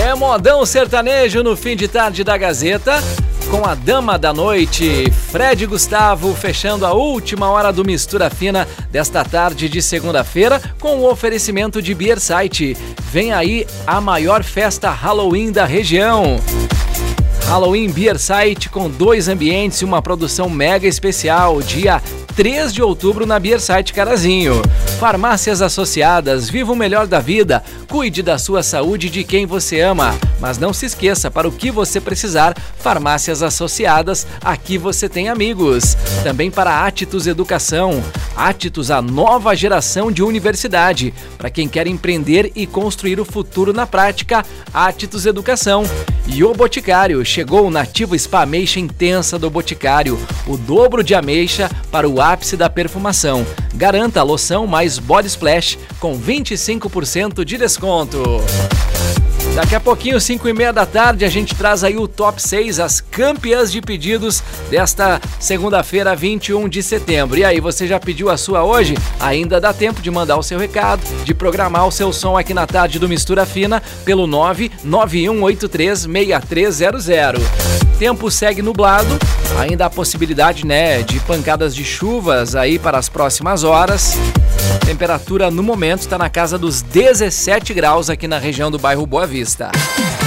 É modão sertanejo no fim de tarde da Gazeta, com a dama da noite, Fred Gustavo, fechando a última hora do Mistura Fina desta tarde de segunda-feira, com o oferecimento de Beer Site. Vem aí a maior festa Halloween da região. Halloween Beer Site, com 2 ambientes e uma produção mega especial, dia 3 de outubro na Beer Site Carazinho. Farmácias Associadas, viva o melhor da vida, cuide da sua saúde e de quem você ama. Mas não se esqueça, para o que você precisar, Farmácias Associadas, aqui você tem amigos. Também para Attitus Educação. Attitus, a nova geração de universidade. Para quem quer empreender e construir o futuro na prática, Attitus Educação. E o Boticário, chegou o Nativo Spa Ameixa Intensa do Boticário, o dobro de ameixa para o ápice da perfumação. Garanta a loção mais Body Splash com 25% de desconto. Daqui a pouquinho, 5h30 da tarde, a gente traz aí o top 6, as campeãs de pedidos desta segunda-feira, 21 de setembro. E aí, você já pediu a sua hoje? Ainda dá tempo de mandar o seu recado, de programar o seu som aqui na tarde do Mistura Fina pelo 991836300. Tempo segue nublado, ainda há possibilidade, de pancadas de chuvas aí para as próximas horas. Temperatura no momento está na casa dos 17 graus aqui na região do bairro Boa Vista.